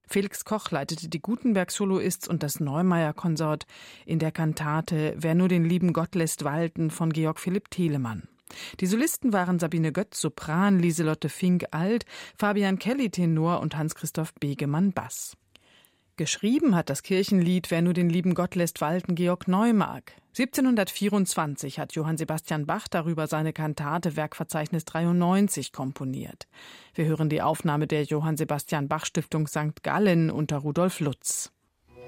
Felix Koch leitete die Gutenberg-Soloists und das Neumeier-Konsort in der Kantate »Wer nur den lieben Gott lässt walten« von Georg Philipp Telemann. Die Solisten waren Sabine Götz, Sopran, Lieselotte Fink, Alt, Fabian Kelly, Tenor und Hans-Christoph Begemann, Bass. Geschrieben hat das Kirchenlied »Wer nur den lieben Gott lässt walten« Georg Neumark. 1724 hat Johann Sebastian Bach darüber seine Kantate Werkverzeichnis 93 komponiert. Wir hören die Aufnahme der Johann Sebastian Bach Stiftung St. Gallen unter Rudolf Lutz.